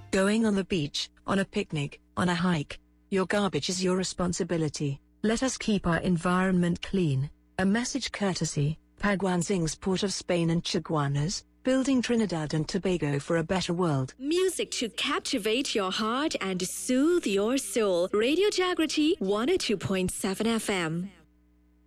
Going on the beach, on a picnic, on a hike. Your garbage is your responsibility. Let us keep our environment clean. A message courtesy, Paguansing's Port of Spain and Chaguanas, building Trinidad and Tobago for a better world. Music to captivate your heart and soothe your soul. Radio Jagriti 102.7 FM.